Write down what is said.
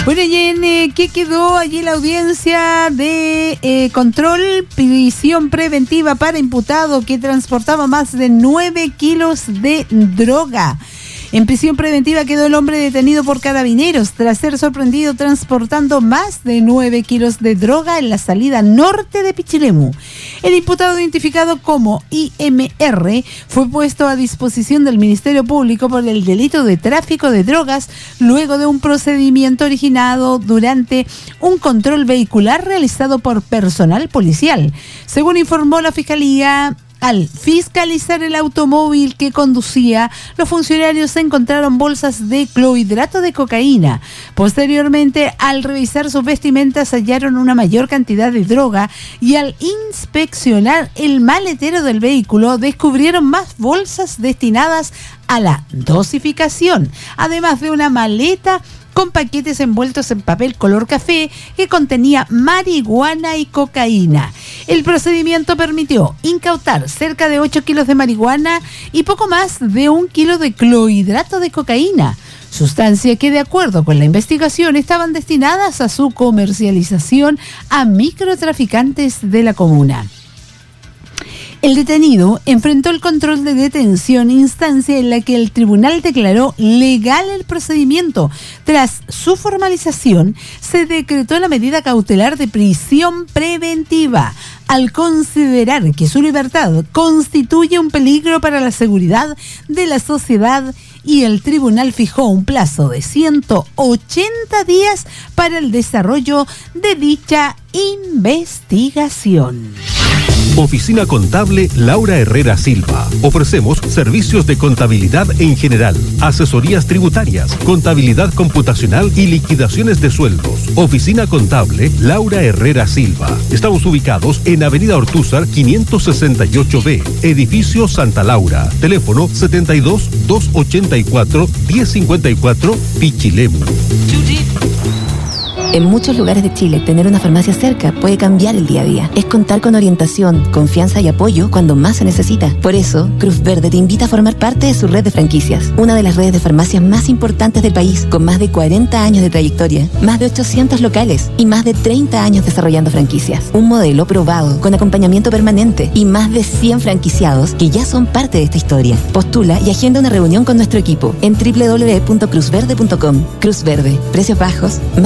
Bueno, y en ¿qué quedó allí la audiencia de control? Prisión preventiva para imputado que transportaba más de 9 kilos de droga. En prisión preventiva quedó el hombre detenido por carabineros tras ser sorprendido transportando más de 9 kilos de droga en la salida norte de Pichilemu. El imputado, identificado como IMR, fue puesto a disposición del Ministerio Público por el delito de tráfico de drogas luego de un procedimiento originado durante un control vehicular realizado por personal policial. Según informó la Fiscalía, al fiscalizar el automóvil que conducía, los funcionarios encontraron bolsas de clorhidrato de cocaína. Posteriormente, al revisar sus vestimentas, hallaron una mayor cantidad de droga y al inspeccionar el maletero del vehículo, descubrieron más bolsas destinadas a la dosificación, además de una maleta con paquetes envueltos en papel color café que contenía marihuana y cocaína. El procedimiento permitió incautar cerca de 8 kilos de marihuana y poco más de 1 kilo de clorhidrato de cocaína, sustancia que, de acuerdo con la investigación, estaban destinadas a su comercialización a microtraficantes de la comuna. El detenido enfrentó el control de detención, instancia en la que el tribunal declaró legal el procedimiento. Tras su formalización, se decretó la medida cautelar de prisión preventiva, al considerar que su libertad constituye un peligro para la seguridad de la sociedad, y el tribunal fijó un plazo de 180 días para el desarrollo de dicha investigación. Oficina Contable Laura Herrera Silva. Ofrecemos servicios de contabilidad en general, asesorías tributarias, contabilidad computacional y liquidaciones de sueldos. Oficina Contable Laura Herrera Silva. Estamos ubicados en Avenida Ortúzar 568B, Edificio Santa Laura. Teléfono 72-284-1054, Pichilemu. En muchos lugares de Chile, tener una farmacia cerca puede cambiar el día a día. Es contar con orientación, confianza y apoyo cuando más se necesita. Por eso, Cruz Verde te invita a formar parte de su red de franquicias, una de las redes de farmacias más importantes del país, con más de 40 años de trayectoria, más de 800 locales y más de 30 años desarrollando franquicias. Un modelo probado, con acompañamiento permanente y más de 100 franquiciados que ya son parte de esta historia. Postula y agenda una reunión con nuestro equipo en www.cruzverde.com. Cruz Verde, precios bajos,